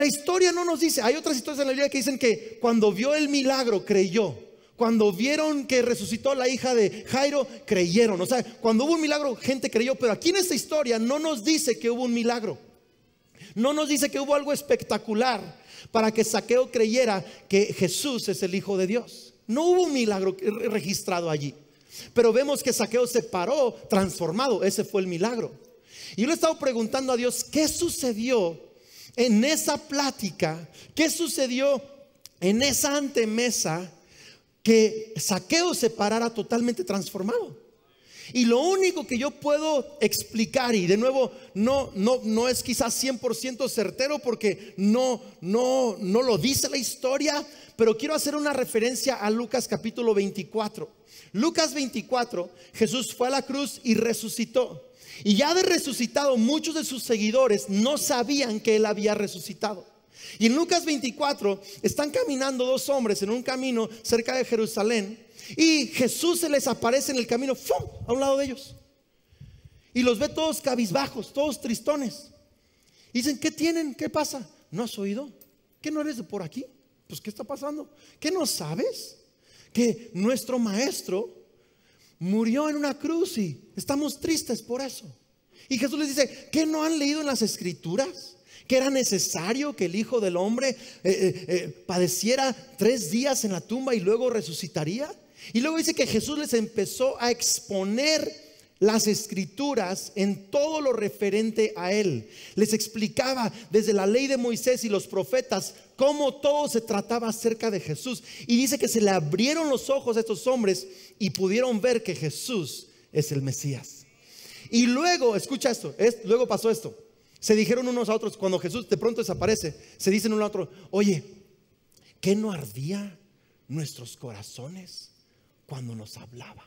La historia no nos dice. Hay otras historias en la Biblia que dicen que cuando vio el milagro creyó. Cuando vieron que resucitó la hija de Jairo, creyeron. O sea, cuando hubo un milagro, gente creyó. Pero aquí en esta historia no nos dice que hubo un milagro. No nos dice que hubo algo espectacular para que Zaqueo creyera que Jesús es el Hijo de Dios. No hubo un milagro registrado allí. Pero vemos que Zaqueo se paró transformado. Ese fue el milagro. Y yo le he estado preguntando a Dios, ¿qué sucedió en esa plática? ¿Qué sucedió en esa antemesa que Zaqueo se parara totalmente transformado? Y lo único que yo puedo explicar, y de nuevo no es quizás 100% certero porque no lo dice la historia, pero quiero hacer una referencia a Lucas capítulo 24. Lucas 24, Jesús fue a la cruz y resucitó. Y ya de resucitado, muchos de sus seguidores no sabían que él había resucitado. Y en Lucas 24 están caminando dos hombres en un camino cerca de Jerusalén, y Jesús se les aparece en el camino, ¡fum!, a un lado de ellos, y los ve todos cabizbajos, todos tristones. Y dicen, ¿qué tienen? ¿Qué pasa? ¿No has oído? ¿Que no eres de por aquí? Pues ¿qué está pasando? ¿Qué no sabes? Que nuestro maestro murió en una cruz y estamos tristes por eso. Y Jesús les dice, ¿qué no han leído en las escrituras? Que era necesario que el Hijo del Hombre padeciera 3 días en la tumba y luego resucitaría. Y luego dice que Jesús les empezó a exponer las escrituras en todo lo referente a él. Les explicaba desde la ley de Moisés y los profetas cómo todo se trataba acerca de Jesús. Y dice que se le abrieron los ojos a estos hombres y pudieron ver que Jesús es el Mesías. Y luego, escucha esto, luego pasó esto. Se dijeron unos a otros, cuando Jesús de pronto desaparece, se dicen uno a otro, oye, ¿qué no ardía nuestros corazones cuando nos hablaba?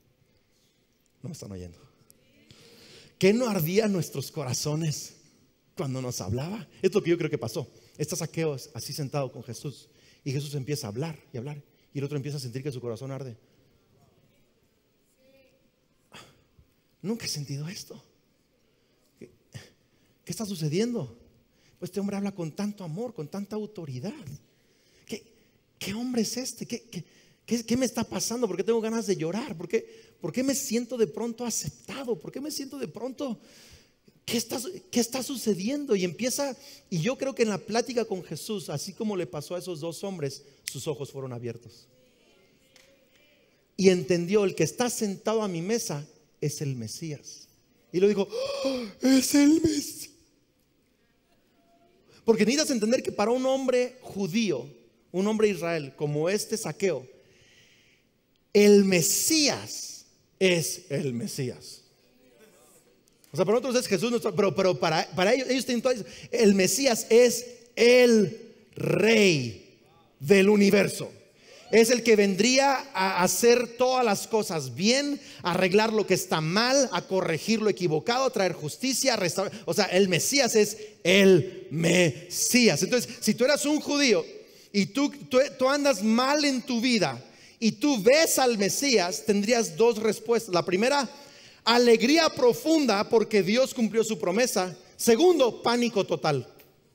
No me están oyendo. ¿Qué no ardía nuestros corazones cuando nos hablaba? Es lo que yo creo que pasó. Está Zaqueo así sentado con Jesús, y Jesús empieza a hablar y hablar, y el otro empieza a sentir que su corazón arde. Nunca he sentido esto. ¿Qué está sucediendo? Pues este hombre habla con tanto amor, con tanta autoridad. ¿Qué hombre es este? ¿Qué me está pasando? ¿Por qué tengo ganas de llorar? ¿Por qué me siento de pronto aceptado? ¿Por qué me siento de pronto? ¿Qué está sucediendo? Y yo creo que en la plática con Jesús, así como le pasó a esos dos hombres, sus ojos fueron abiertos. Y entendió, el que está sentado a mi mesa es el Mesías. Y lo dijo, ¡oh, es el Mesías! Porque necesitas entender que para un hombre judío, un hombre de Israel como este Zaqueo, el Mesías es el Mesías. O sea, para nosotros es Jesús nuestro, pero para ellos tienen todo eso. El Mesías es el Rey del universo. Es el que vendría a hacer todas las cosas bien, a arreglar lo que está mal, a corregir lo equivocado, a traer justicia, a restaurar. O sea, el Mesías es el Mesías. Entonces, si tú eras un judío y tú andas mal en tu vida y tú ves al Mesías, tendrías dos respuestas. La primera, alegría profunda porque Dios cumplió su promesa. Segundo, pánico total.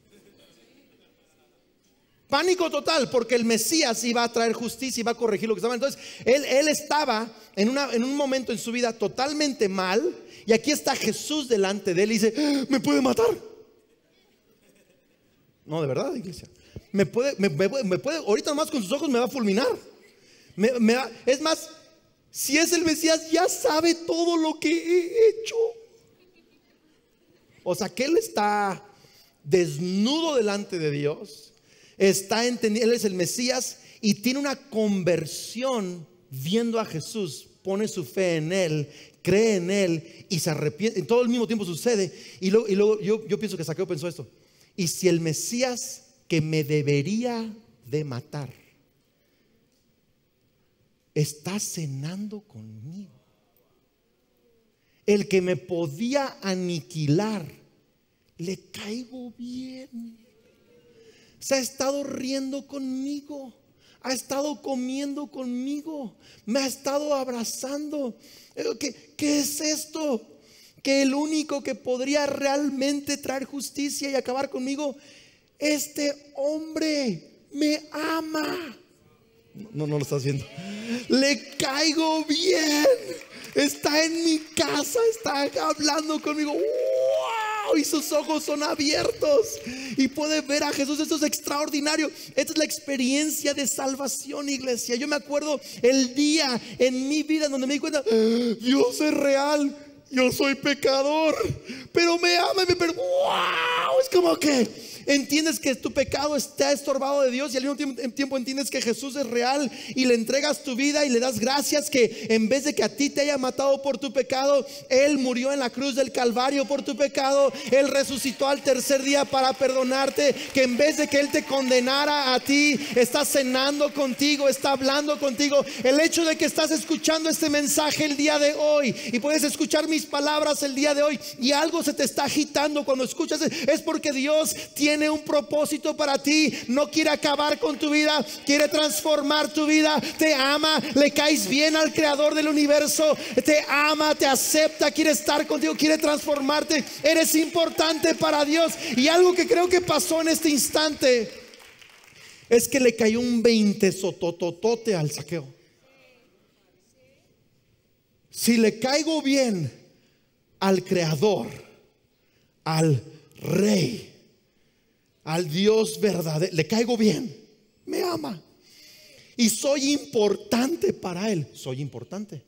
Pánico total porque el Mesías iba a traer justicia, iba a corregir lo que estaba. Entonces él estaba en un momento en su vida totalmente mal, y aquí está Jesús delante de él y dice, ¿me puede matar? No, de verdad, iglesia. Me puede, ahorita nomás con sus ojos me va a fulminar. Es más, si es el Mesías, ya sabe todo lo que he hecho. O sea, que él está desnudo delante de Dios. Está entendiendo, él es el Mesías y tiene una conversión viendo a Jesús, pone su fe en él, cree en él y se arrepiente. En todo el mismo tiempo sucede. Y luego yo pienso que Zaqueo pensó esto: y si el Mesías que me debería de matar está cenando conmigo, el que me podía aniquilar, le caigo bien. Se ha estado riendo conmigo, ha estado comiendo conmigo, me ha estado abrazando. ¿Qué es esto? Que el único que podría realmente traer justicia y acabar conmigo este hombre me ama. No lo estás viendo. Le caigo bien. Está en mi casa, está hablando conmigo. ¡Wow! Y sus ojos son abiertos y puede ver a Jesús. Esto es extraordinario. Esta es la experiencia de salvación, iglesia. Yo me acuerdo el día en mi vida donde me di cuenta, Dios es real. Yo soy pecador, pero me ama y me perdona. ¡Wow! Es como que entiendes que tu pecado está estorbado de Dios y al mismo tiempo entiendes que Jesús es real y le entregas tu vida y le das gracias que en vez de que a ti te haya matado por tu pecado, Él murió en la cruz del Calvario por tu pecado. Él resucitó al tercer día para perdonarte, que en vez de que Él te condenara a ti, está cenando contigo, está hablando contigo. El hecho de que estás escuchando este mensaje el día de hoy y puedes escuchar mis palabras el día de hoy y algo se te está agitando cuando escuchas, es porque Dios tiene un propósito para ti. No quiere acabar con tu vida, quiere transformar tu vida. Te ama, le caes bien al creador del universo, te ama, te acepta, quiere estar contigo, quiere transformarte. Eres importante para Dios. Y algo que creo que pasó en este instante es que le cayó un 20 sotototote al Zaqueo. Si le caigo bien al creador, al rey, al Dios verdadero, le caigo bien, me ama y soy importante para Él. Soy importante.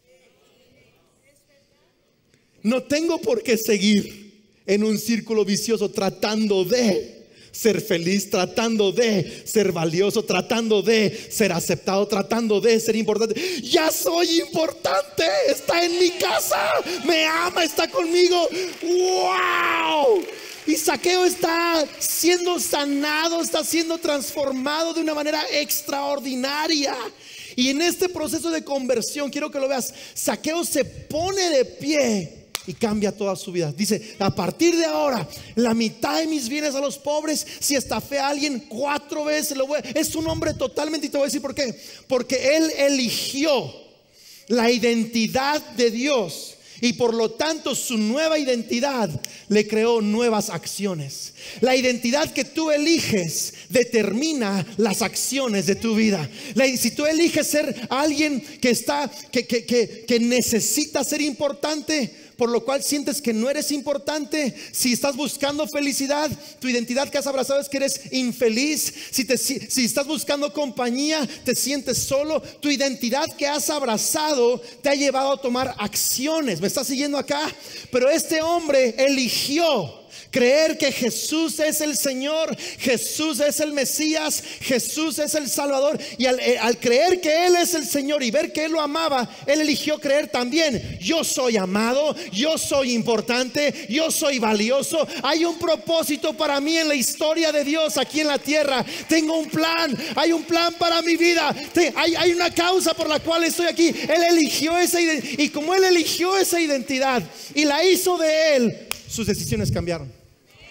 No tengo por qué seguir en un círculo vicioso tratando de ser feliz, tratando de ser valioso, tratando de ser aceptado, tratando de ser importante. Ya soy importante, está en mi casa, me ama, está conmigo. ¡Wow! Y Zaqueo está siendo sanado, está siendo transformado de una manera extraordinaria. Y en este proceso de conversión, quiero que lo veas, Zaqueo se pone de pie y cambia toda su vida. Dice: a partir de ahora, la mitad de mis bienes a los pobres. Si estafé a alguien 4 veces, es un hombre totalmente. Y te voy a decir por qué. Porque él eligió la identidad de Dios. Y por lo tanto su nueva identidad le creó nuevas acciones. La identidad que tú eliges determina las acciones de tu vida. Si tú eliges ser alguien que necesita ser importante, por lo cual sientes que no eres importante. Si estás buscando felicidad, tu identidad que has abrazado es que eres infeliz. Si estás buscando compañía, te sientes solo. Tu identidad que has abrazado te ha llevado a tomar acciones. ¿Me estás siguiendo acá? Pero este hombre eligió creer que Jesús es el Señor, Jesús es el Mesías, Jesús es el Salvador. Y al creer que Él es el Señor y ver que Él lo amaba, Él eligió creer también: yo soy amado, yo soy importante, yo soy valioso. Hay un propósito para mí en la historia de Dios aquí en la tierra. Tengo un plan, hay un plan para mi vida. Hay una causa por la cual estoy aquí. Él eligió esa identidad. Y como Él eligió esa identidad y la hizo de Él, sus decisiones cambiaron.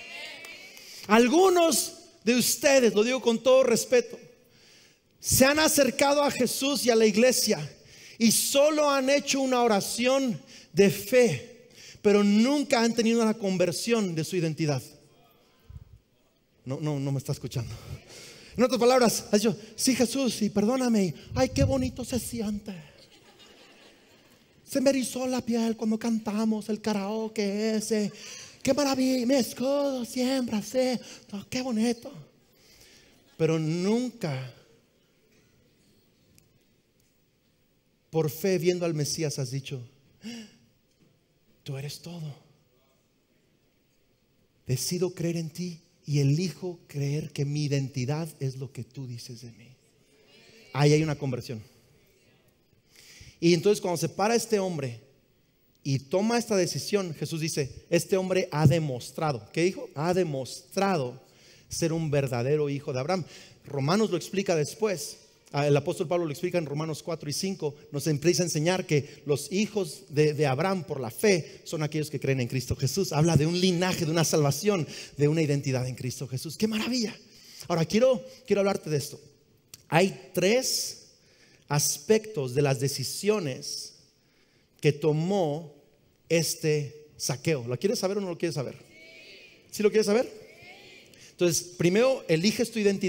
Algunos de ustedes, lo digo con todo respeto, se han acercado a Jesús y a la iglesia y solo han hecho una oración de fe, pero nunca han tenido una conversión de su identidad. No me está escuchando. En otras palabras, has dicho: sí, Jesús, y perdóname. Ay, qué bonito se siente. Se me erizó la piel cuando cantamos el karaoke ese. Qué maravilla, me escudo siempre así. Oh, qué bonito. Pero nunca, por fe, viendo al Mesías, has dicho: tú eres todo. Decido creer en ti y elijo creer que mi identidad es lo que tú dices de mí. Ahí hay una conversión. Y entonces cuando se para este hombre y toma esta decisión, Jesús dice: este hombre ha demostrado. ¿Qué dijo? Ha demostrado ser un verdadero hijo de Abraham. Romanos lo explica después. El apóstol Pablo lo explica en Romanos 4 y 5. Nos empieza a enseñar que los hijos de Abraham por la fe son aquellos que creen en Cristo Jesús. Habla de un linaje, de una salvación, de una identidad en Cristo Jesús. ¡Qué maravilla! Ahora quiero hablarte de esto. Hay 3 aspectos de las decisiones que tomó este Zaqueo. ¿Lo quieres saber o no lo quieres saber? ¿Sí lo quieres saber? Entonces, primero eliges tu identidad.